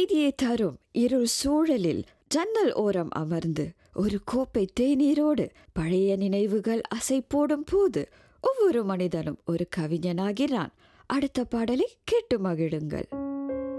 அமைதியை தரும் இருள் சூழலில் ஜன்னல் ஓரம் அமர்ந்து ஒரு கோப்பை தேநீரோடு பழைய நினைவுகள் அசை போடும் போது ஒவ்வொரு மனிதனும் ஒரு கவிஞனாகிறான். அடுத்த பாடலை கேட்டு மகிழுங்கள்.